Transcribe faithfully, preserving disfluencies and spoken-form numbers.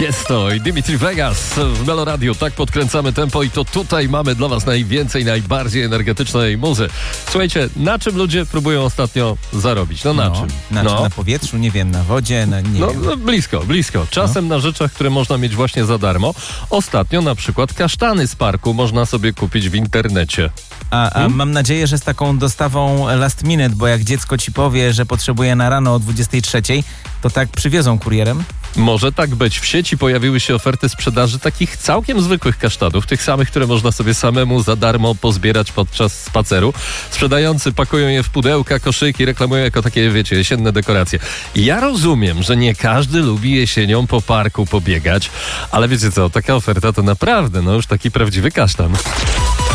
Tiesto i Dimitri Vegas w Melo Radio. Tak podkręcamy tempo i to tutaj mamy dla was najwięcej, najbardziej energetycznej muzy. Słuchajcie, na czym ludzie próbują ostatnio zarobić? No na no, czym? Na, no. na powietrzu, nie wiem, na wodzie, na, nie no, wiem. No blisko, blisko. Czasem no. na rzeczach, które można mieć właśnie za darmo. Ostatnio na przykład kasztany z parku można sobie kupić w internecie. A, a hmm? mam nadzieję, że z taką dostawą last minute, bo jak dziecko ci powie, że potrzebuje na rano o dwudziestej trzeciej, to tak przywiozą kurierem? Może tak być. W sieci pojawiły się oferty sprzedaży takich całkiem zwykłych kasztanów, tych samych, które można sobie samemu za darmo pozbierać podczas spaceru. Sprzedający pakują je w pudełka, koszyki, reklamują jako takie, wiecie, jesienne dekoracje. I ja rozumiem, że nie każdy lubi jesienią po parku pobiegać, ale wiecie co, taka oferta to naprawdę, no już taki prawdziwy kasztan.